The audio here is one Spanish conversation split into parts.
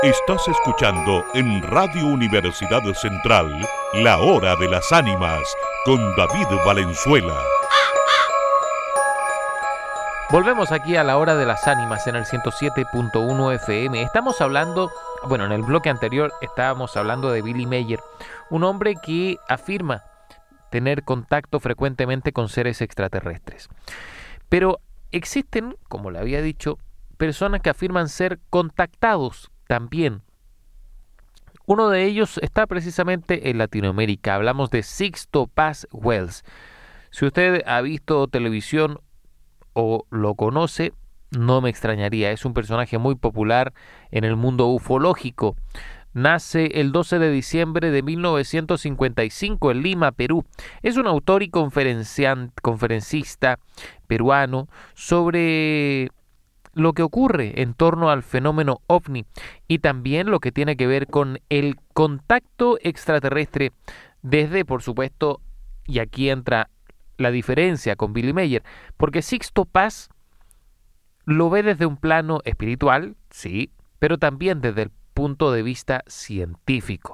Estás escuchando en Radio Universidad Central La Hora de las Ánimas con David Valenzuela. Volvemos aquí a La Hora de las Ánimas en el 107.1 FM. Estamos hablando, en el bloque anterior estábamos hablando de Billy Meier, un hombre que afirma tener contacto frecuentemente con seres extraterrestres. Pero existen, como le había dicho, personas que afirman ser contactados también. Uno de ellos está precisamente en Latinoamérica. Hablamos de Sixto Paz Wells. Si usted ha visto televisión o lo conoce, no me extrañaría. Es un personaje muy popular en el mundo ufológico. Nace el 12 de diciembre de 1955 en Lima, Perú. Es un autor y conferencista peruano sobre lo que ocurre en torno al fenómeno OVNI y también lo que tiene que ver con el contacto extraterrestre desde, por supuesto, y aquí entra la diferencia con Billy Meier, porque Sixto Paz lo ve desde un plano espiritual, sí, pero también desde el punto de vista científico.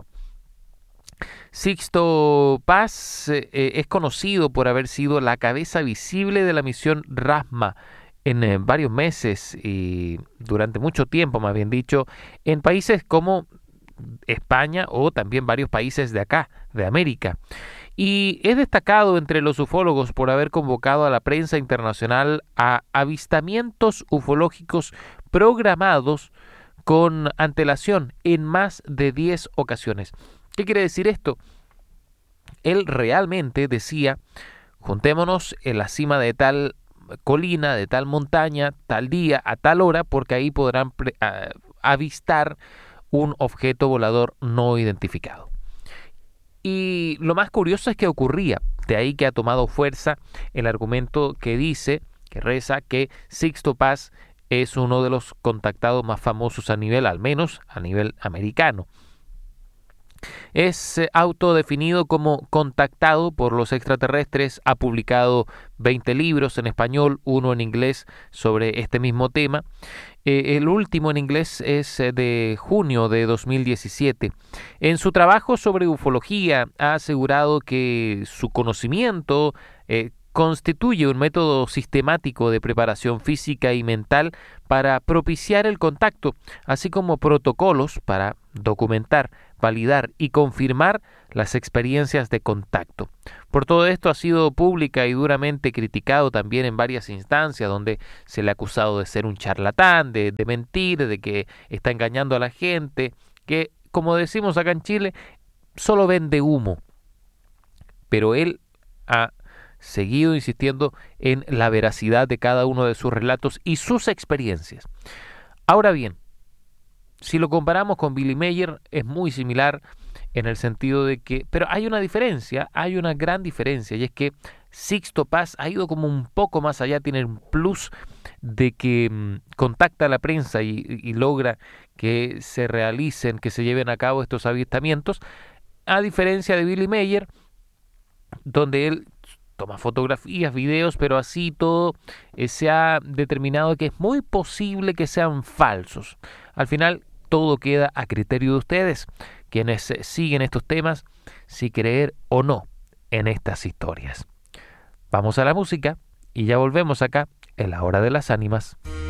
Sixto Paz es conocido por haber sido la cabeza visible de la misión RASMA en varios meses y durante mucho tiempo, más bien dicho, en países como España o también varios países de acá, de América. Y es destacado entre los ufólogos por haber convocado a la prensa internacional a avistamientos ufológicos programados con antelación en más de 10 ocasiones. ¿Qué quiere decir esto? Él realmente decía, juntémonos en la cima de tal colina, de tal montaña, tal día, a tal hora, porque ahí podrán avistar un objeto volador no identificado. Y lo más curioso es que ocurría, de ahí que ha tomado fuerza el argumento que dice, que reza, que Sixto Paz es uno de los contactados más famosos al menos a nivel americano. Es autodefinido como contactado por los extraterrestres, ha publicado 20 libros en español, uno en inglés sobre este mismo tema. El último en inglés es de junio de 2017. En su trabajo sobre ufología ha asegurado que su conocimiento constituye un método sistemático de preparación física y mental para propiciar el contacto, así como protocolos para documentar, validar y confirmar las experiencias de contacto. Por todo esto ha sido pública y duramente criticado también en varias instancias donde se le ha acusado de ser un charlatán, de mentir, de que está engañando a la gente, que, como decimos acá en Chile, solo vende humo. Pero él ha seguido insistiendo en la veracidad de cada uno de sus relatos y sus experiencias. Ahora bien, si lo comparamos con Billy Meier, es muy similar en el sentido de que, pero hay una diferencia, hay una gran diferencia, y es que Sixto Paz ha ido como un poco más allá, tiene un plus de que contacta a la prensa y logra que se realicen, que se lleven a cabo estos avistamientos, a diferencia de Billy Meier, donde él toma fotografías, videos, pero así todo se ha determinado que es muy posible que sean falsos. Al final, todo queda a criterio de ustedes, quienes siguen estos temas, si creer o no en estas historias. Vamos a la música y ya volvemos acá en La Hora de las Ánimas.